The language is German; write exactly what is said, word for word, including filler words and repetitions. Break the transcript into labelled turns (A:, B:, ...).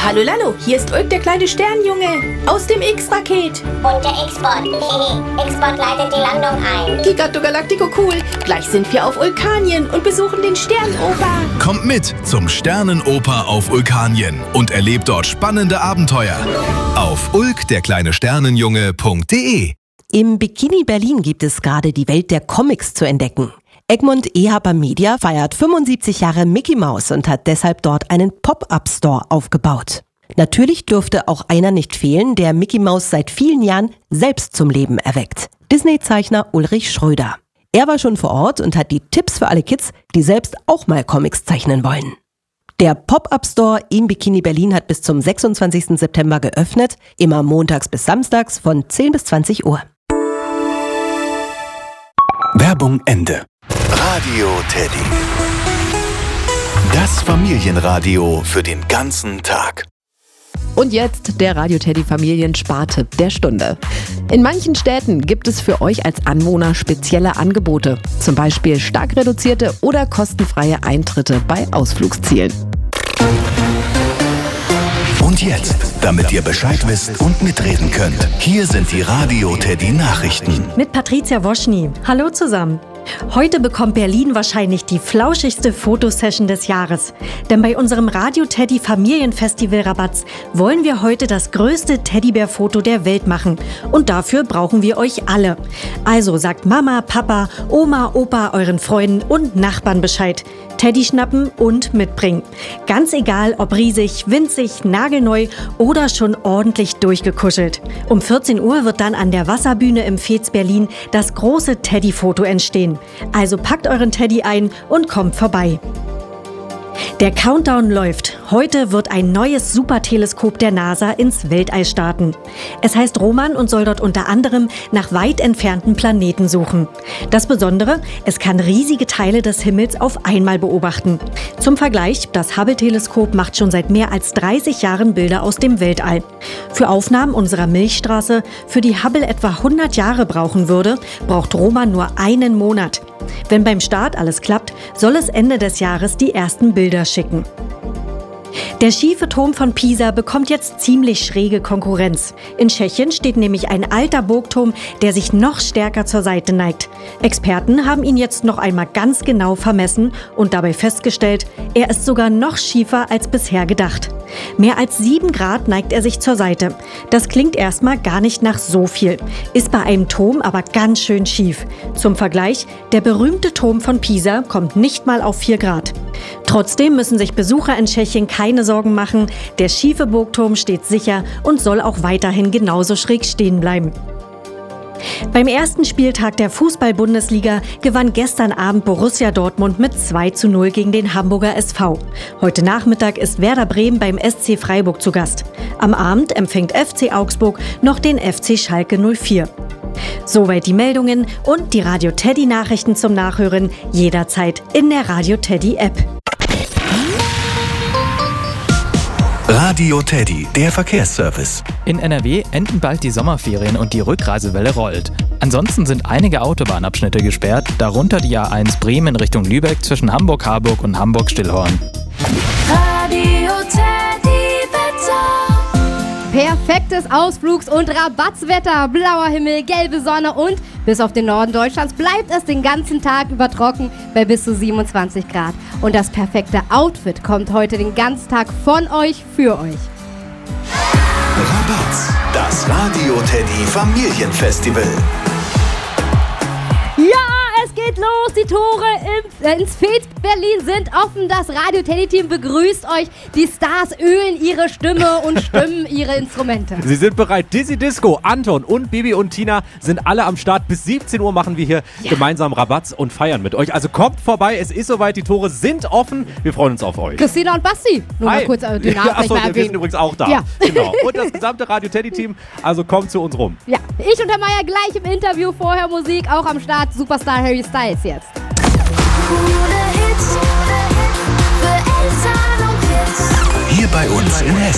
A: Hallo Lalo, hier ist Ulk, der kleine Sternjunge aus dem X-Paket.
B: Und der X-Bot. X-Bot leitet die Landung ein.
A: Gigatto Galactico cool. Gleich sind wir auf Vulkanien und besuchen den Sternenoper.
C: Kommt mit zum Sternenoper auf Vulkanien und erlebt dort spannende Abenteuer. Auf ulk der kleine Sternenjunge punkt de.
D: Im Bikini Berlin gibt es gerade die Welt der Comics zu entdecken. Egmont Ehaber Media feiert fünfundsiebzig Jahre Mickey Mouse und hat deshalb dort einen Pop-Up-Store aufgebaut. Natürlich dürfte auch einer nicht fehlen, der Mickey Mouse seit vielen Jahren selbst zum Leben erweckt. Disney-Zeichner Ulrich Schröder. Er war schon vor Ort und hat die Tipps für alle Kids, die selbst auch mal Comics zeichnen wollen. Der Pop-Up-Store im Bikini Berlin hat bis zum sechsundzwanzigsten September geöffnet, immer montags bis samstags von zehn bis zwanzig Uhr.
E: Werbung Ende. Radio Teddy. Das Familienradio für den ganzen Tag.
F: Und jetzt der Radio Teddy Familienspartipp der Stunde. In manchen Städten gibt es für euch als Anwohner spezielle Angebote. Zum Beispiel stark reduzierte oder kostenfreie Eintritte bei Ausflugszielen.
E: Und jetzt, damit ihr Bescheid wisst und mitreden könnt, hier sind die Radio Teddy Nachrichten.
G: Mit Patricia Woschny. Hallo zusammen. Heute bekommt Berlin wahrscheinlich die flauschigste Fotosession des Jahres. Denn bei unserem Radio Teddy Familienfestival Rabatz wollen wir heute das größte Teddybär-Foto der Welt machen. Und dafür brauchen wir euch alle. Also sagt Mama, Papa, Oma, Opa euren Freunden und Nachbarn Bescheid. Teddy schnappen und mitbringen. Ganz egal, ob riesig, winzig, nagelneu oder schon ordentlich durchgekuschelt. Um vierzehn Uhr wird dann an der Wasserbühne im Fez Berlin das große Teddy-Foto entstehen. Also packt euren Teddy ein und kommt vorbei. Der Countdown läuft. Heute wird ein neues Superteleskop der NASA ins Weltall starten. Es heißt Roman und soll dort unter anderem nach weit entfernten Planeten suchen. Das Besondere, es kann riesige Teile des Himmels auf einmal beobachten. Zum Vergleich, das Hubble-Teleskop macht schon seit mehr als dreißig Jahren Bilder aus dem Weltall. Für Aufnahmen unserer Milchstraße, für die Hubble etwa hundert Jahre brauchen würde, braucht Roman nur einen Monat. Wenn beim Start alles klappt, soll es Ende des Jahres die ersten Bilder schicken. Der schiefe Turm von Pisa bekommt jetzt ziemlich schräge Konkurrenz. In Tschechien steht nämlich ein alter Burgturm, der sich noch stärker zur Seite neigt. Experten haben ihn jetzt noch einmal ganz genau vermessen und dabei festgestellt, er ist sogar noch schiefer als bisher gedacht. Mehr als sieben Grad neigt er sich zur Seite. Das klingt erstmal gar nicht nach so viel, ist bei einem Turm aber ganz schön schief. Zum Vergleich, der berühmte Turm von Pisa kommt nicht mal auf vier Grad. Trotzdem müssen sich Besucher in Tschechien keine Sorgen machen. Der schiefe Burgturm steht sicher und soll auch weiterhin genauso schräg stehen bleiben. Beim ersten Spieltag der Fußball-Bundesliga gewann gestern Abend Borussia Dortmund mit zwei zu null gegen den Hamburger S V. Heute Nachmittag ist Werder Bremen beim S C Freiburg zu Gast. Am Abend empfängt F C Augsburg noch den F C Schalke null vier. Soweit die Meldungen und die Radio Teddy Nachrichten zum Nachhören jederzeit in der Radio Teddy App.
E: Radio Teddy, der Verkehrsservice.
H: In N R W enden bald die Sommerferien und die Rückreisewelle rollt. Ansonsten sind einige Autobahnabschnitte gesperrt, darunter die A eins Bremen Richtung Lübeck zwischen Hamburg-Harburg und Hamburg-Stillhorn.
I: Radio Teddy Wetter. Perfektes Ausflugs- und Rabattswetter, blauer Himmel, gelbe Sonne und bis auf den Norden Deutschlands bleibt es den ganzen Tag über trocken bei bis zu siebenundzwanzig Grad. Und das perfekte Outfit kommt heute den ganzen Tag von euch für euch.
E: Rabatz, das Radio Teddy Familienfestival.
I: Ja, es geht los. Die Tore im, äh, ins Fez Berlin sind offen. Das Radio Teddy Team begrüßt euch. Die Stars ölen ihre Stimme und stimmen ihre Instrumente.
J: Sie sind bereit. Dizzy Disco, Anton und Bibi und Tina sind alle am Start. Bis siebzehn Uhr machen wir hier ja. gemeinsam Rabatz und feiern mit euch. Also kommt vorbei. Es ist soweit. Die Tore sind offen. Wir freuen uns auf euch.
I: Christina und Basti. Nur
J: Hi.
I: mal kurz äh, den Namen
J: ja, achso,
I: mal
J: wir sind übrigens auch da.
I: Ja.
J: Genau. Und das gesamte Radio Teddy Team. Also kommt zu uns rum.
I: Ja, ich und der Meier gleich im Interview. Vorher Musik auch am Start. Superstar Harry Styles jetzt.
E: Hier bei uns in Hessen.